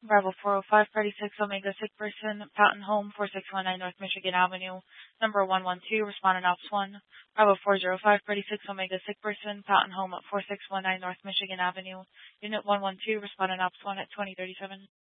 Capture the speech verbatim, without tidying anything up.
Bravo four oh five, Party six, Omega sick person, Fountain Home, four six one nine North Michigan Avenue, number one one two, respondent ops one. Bravo four oh five, Party six, Omega sick person, Fountain Home at four six one nine North Michigan Avenue, unit one one two, respondent ops one at twenty thirty-seven.